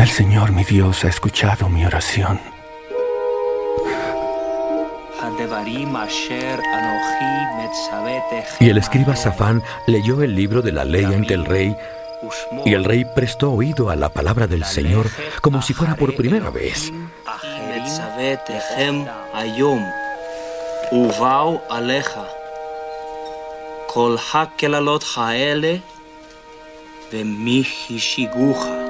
El Señor, mi Dios, ha escuchado mi oración. Y el escriba Safán leyó el libro de la ley ante el rey, y el rey prestó oído a la palabra del Señor como si fuera por primera vez. כל הקללות האלה ומי השיגוך.